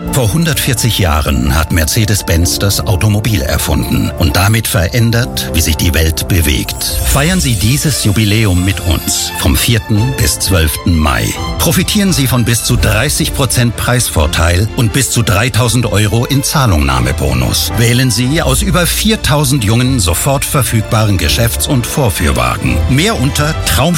Vor 140 Jahren hat Mercedes-Benz das Automobil erfunden und damit verändert, wie sich die Welt bewegt. Feiern Sie dieses Jubiläum mit uns vom 4. bis 12. Mai. Profitieren Sie von bis zu 30% Preisvorteil und bis zu 3.000 € in Zahlungnahmebonus. Wählen Sie aus über 4.000 jungen, sofort verfügbaren Geschäfts- und Vorführwagen. Mehr unter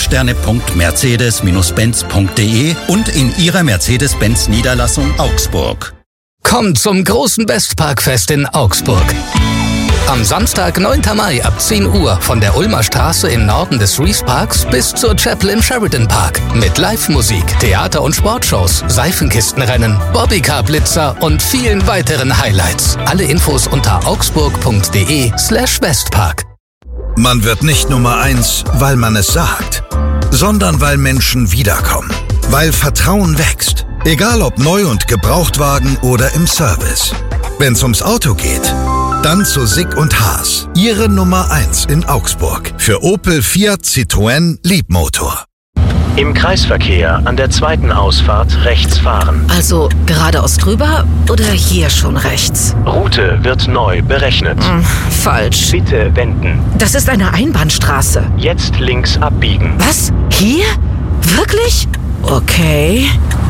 traumsterne.mercedes-benz.de und in Ihrer Mercedes-Benz-Niederlassung Augsburg. Kommt zum großen Westparkfest in Augsburg. Am Samstag, 9. Mai ab 10 Uhr von der Ulmer Straße im Norden des Rees Parks bis zur Chapel im Sheridan Park. Mit Live-Musik, Theater- und Sportshows, Seifenkistenrennen, Bobbycar-Blitzer und vielen weiteren Highlights. Alle Infos unter augsburg.de/Westpark. Man wird nicht Nummer 1, weil man es sagt, sondern weil Menschen wiederkommen. Weil Vertrauen wächst. Egal ob neu und Gebrauchtwagen oder im Service. Wenn's ums Auto geht, dann zu Sick und Haas. Ihre Nummer 1 in Augsburg. Für Opel, Fiat, Citroën, Leapmotor. Im Kreisverkehr an der 2. Ausfahrt rechts fahren. Also geradeaus drüber oder hier schon rechts? Route wird neu berechnet. Falsch. Bitte wenden. Das ist eine Einbahnstraße. Jetzt links abbiegen. Was? Hier? Wirklich? Okay.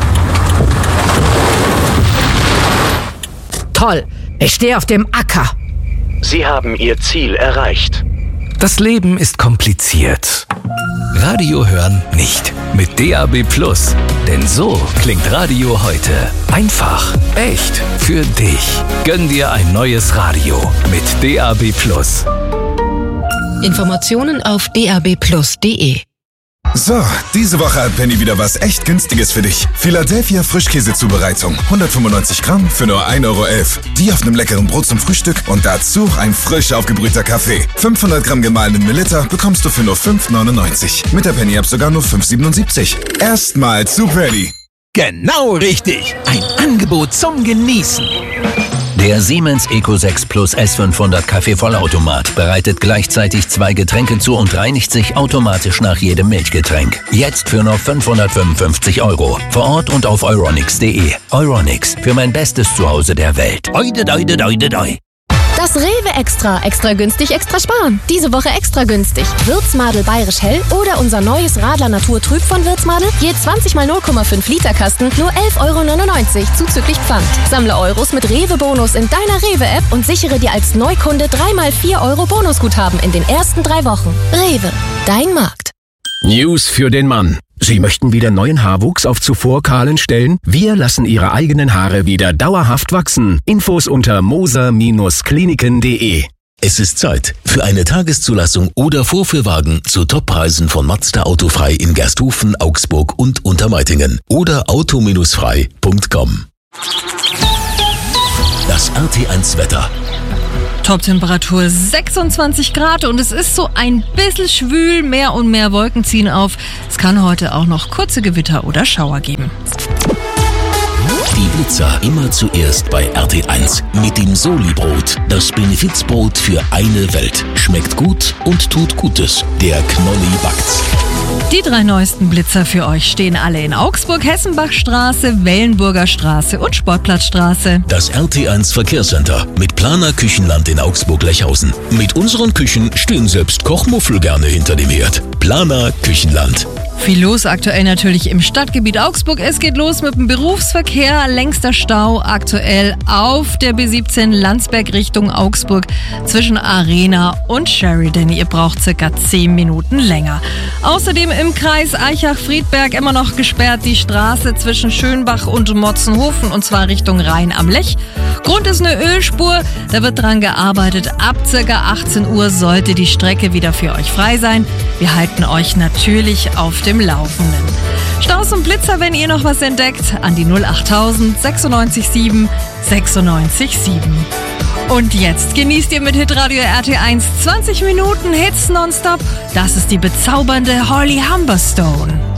Toll. Ich stehe auf dem Acker. Sie haben Ihr Ziel erreicht. Das Leben ist kompliziert. Radio hören nicht. Mit DAB+. Denn so klingt Radio heute. Einfach, echt, für dich. Gönn dir ein neues Radio mit DAB+. Informationen auf dabplus.de. So, diese Woche hat Penny wieder was echt Günstiges für dich. Philadelphia Frischkäsezubereitung. 195 Gramm für nur 1,11 €. Die auf einem leckeren Brot zum Frühstück und dazu ein frisch aufgebrühter Kaffee. 500 Gramm gemahlenen Melitta bekommst du für nur 5,99. Mit der Penny-App sogar nur 5,77. Erstmal zu Penny. Genau richtig. Ein Angebot zum Genießen. Der Siemens Eco 6 Plus S500 Kaffee-Vollautomat bereitet gleichzeitig 2 Getränke zu und reinigt sich automatisch nach jedem Milchgetränk. Jetzt für nur 555 €. Vor Ort und auf euronics.de. Euronics, für mein bestes Zuhause der Welt. Oide, oide, oide, oide. Das Rewe Extra. Extra günstig, extra sparen. Diese Woche extra günstig. Würzmadel Bayerisch Hell oder unser neues Radler Natur Trüb von Würzmadel. Je 20 x 0,5 Liter Kasten, nur 11,99 € zuzüglich Pfand. Sammle Euros mit Rewe-Bonus in deiner Rewe-App und sichere dir als Neukunde 3x4 € Bonusguthaben in den ersten 3 Wochen. Rewe, dein Markt. News für den Mann. Sie möchten wieder neuen Haarwuchs auf zuvor kahlen Stellen? Wir lassen Ihre eigenen Haare wieder dauerhaft wachsen. Infos unter moser-kliniken.de. Es ist Zeit für eine Tageszulassung oder Vorführwagen zu Toppreisen von Mazda Autofrei in Gersthofen, Augsburg und Untermeitingen oder auto-frei.com. Das RT1 Wetter. Toptemperatur 26 Grad und es ist so ein bisschen schwül, mehr und mehr Wolken ziehen auf. Es kann heute auch noch kurze Gewitter oder Schauer geben. Die Blitzer immer zuerst bei RT1 mit dem Soli-Brot. Das Benefizbrot für eine Welt. Schmeckt gut und tut Gutes. Der Knolli backt's. Die 3 neuesten Blitzer für euch stehen alle in Augsburg, Hessenbachstraße, Wellenburger Straße und Sportplatzstraße. Das RT1 Verkehrscenter mit Planer Küchenland in Augsburg-Lechhausen. Mit unseren Küchen stehen selbst Kochmuffel gerne hinter dem Herd. Planer Küchenland. Viel los aktuell natürlich im Stadtgebiet Augsburg. Es geht los mit dem Berufsverkehr. Längster Stau aktuell auf der B17 Landsberg Richtung Augsburg zwischen Arena und Sheridan. Ihr braucht circa 10 Minuten länger. Außerdem im Kreis Aichach-Friedberg immer noch gesperrt die Straße zwischen Schönbach und Motzenhofen und zwar Richtung Rhein am Lech. Grund ist eine Ölspur. Da wird dran gearbeitet. Ab circa 18 Uhr sollte die Strecke wieder für euch frei sein. Wir halten euch natürlich auf dem Laufenden. Staus und Blitzer, wenn ihr noch was entdeckt, an die 08000 96 7 96 7. Und jetzt genießt ihr mit Hitradio RT1 20 Minuten Hits nonstop. Das ist die bezaubernde Holly Humberstone.